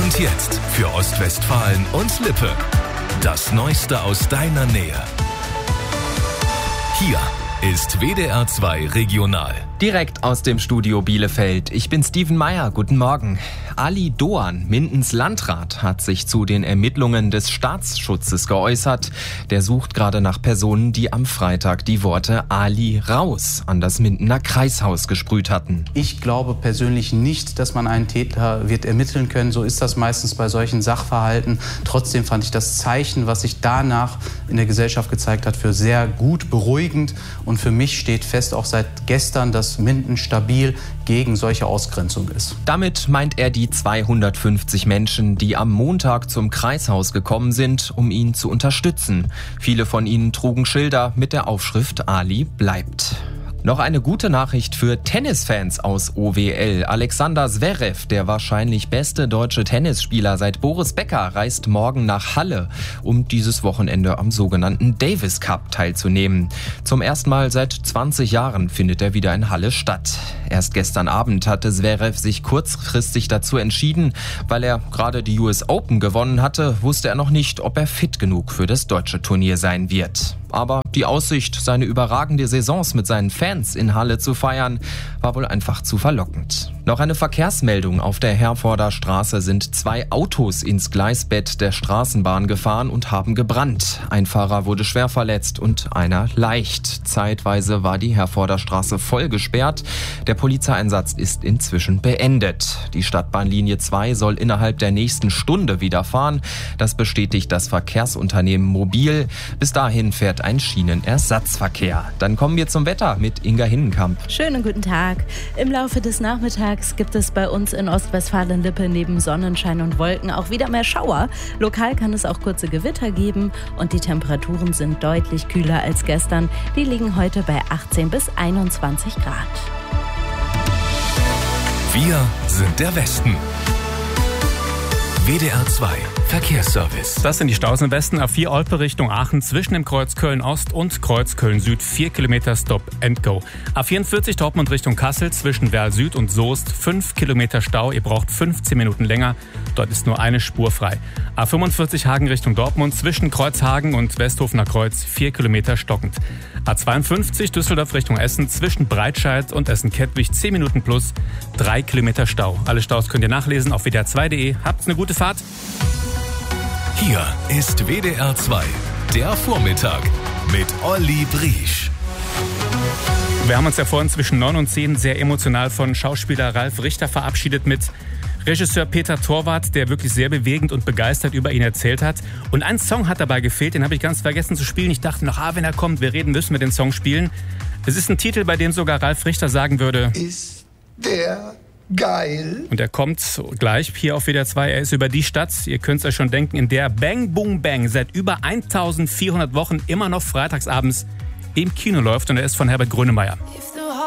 Und jetzt für Ostwestfalen und Lippe. Das Neueste aus deiner Nähe. Hier ist WDR 2 Regional. Direkt aus dem Studio Bielefeld. Ich bin Steven Meyer. Guten Morgen. Ali Doan, Mindens Landrat, hat sich zu den Ermittlungen des Staatsschutzes geäußert. Der sucht gerade nach Personen, die am Freitag die Worte Ali raus an das Mindener Kreishaus gesprüht hatten. Ich glaube persönlich nicht, dass man einen Täter wird ermitteln können. So ist das meistens bei solchen Sachverhalten. Trotzdem fand ich das Zeichen, was sich danach in der Gesellschaft gezeigt hat, für sehr gut, beruhigend. Und für mich steht fest, auch seit gestern, dass Minden stabil gegen solche Ausgrenzung ist. Damit meint er die 250 Menschen, die am Montag zum Kreishaus gekommen sind, um ihn zu unterstützen. Viele von ihnen trugen Schilder mit der Aufschrift Ali bleibt. Noch eine gute Nachricht für Tennisfans aus OWL. Alexander Zverev, der wahrscheinlich beste deutsche Tennisspieler seit Boris Becker, reist morgen nach Halle, um dieses Wochenende am sogenannten Davis Cup teilzunehmen. Zum ersten Mal seit 20 Jahren findet er wieder in Halle statt. Erst gestern Abend hatte Zverev sich kurzfristig dazu entschieden. Weil er gerade die US Open gewonnen hatte, wusste er noch nicht, ob er fit genug für das deutsche Turnier sein wird. Aber die Aussicht, seine überragende Saisons mit seinen Fans in Halle zu feiern, war wohl einfach zu verlockend. Noch eine Verkehrsmeldung. Auf der Herforder Straße sind 2 Autos ins Gleisbett der Straßenbahn gefahren und haben gebrannt. Ein Fahrer wurde schwer verletzt und einer leicht. Zeitweise war die Herforder Straße voll gesperrt. Der Polizeieinsatz ist inzwischen beendet. Die Stadtbahnlinie 2 soll innerhalb der nächsten Stunde wieder fahren. Das bestätigt das Verkehrsunternehmen Mobil. Bis dahin fährt ein Schienenersatzverkehr. Dann kommen wir zum Wetter mit Inga Hinnenkamp. Schönen guten Tag. Im Laufe des Nachmittags gibt es bei uns in Ostwestfalen-Lippe neben Sonnenschein und Wolken auch wieder mehr Schauer. Lokal kann es auch kurze Gewitter geben und die Temperaturen sind deutlich kühler als gestern. Die liegen heute bei 18 bis 21 Grad. Wir sind der Westen. WDR 2 Verkehrsservice. Das sind die Staus im Westen. A4 Olpe Richtung Aachen zwischen dem Kreuz Köln-Ost und Kreuz Köln-Süd. 4 Kilometer Stop and Go. A44 Dortmund Richtung Kassel zwischen Werl Süd und Soest. 5 Kilometer Stau. Ihr braucht 15 Minuten länger. Dort ist nur eine Spur frei. A45 Hagen Richtung Dortmund zwischen Kreuzhagen und Westhofener Kreuz. 4 Kilometer stockend. A52 Düsseldorf Richtung Essen zwischen Breitscheid und Essen-Kettwig. 10 Minuten plus. 3 Kilometer Stau. Alle Staus könnt ihr nachlesen auf wdr2.de. Habt eine gute Fahrt. Hier ist WDR 2, der Vormittag mit Olli Briesch. Wir haben uns ja vorhin zwischen 9 und 10 sehr emotional von Schauspieler Ralf Richter verabschiedet mit Regisseur Peter Torwart, der wirklich sehr bewegend und begeistert über ihn erzählt hat. Und ein Song hat dabei gefehlt, den habe ich ganz vergessen zu spielen. Ich dachte noch, wenn er kommt, müssen wir den Song spielen. Es ist ein Titel, bei dem sogar Ralf Richter sagen würde: Ist der geil. Und er kommt gleich hier auf WDR 2. Er ist über die Stadt, ihr könnt es euch schon denken, in der Bang Boom Bang seit über 1400 Wochen immer noch freitagsabends im Kino läuft. Und er ist von Herbert Grönemeyer.